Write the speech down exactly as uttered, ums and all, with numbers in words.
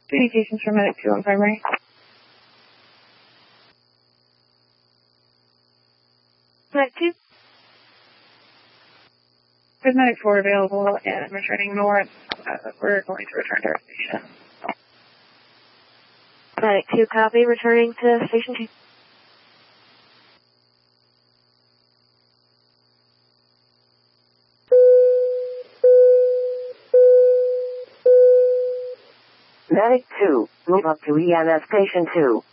Communications from Medic two on primary. Medic two. There's Medic four available and returning north. Uh, we're going to return to our station. Medic two, copy. Returning to station two. Medic two, move up to E M S Station two.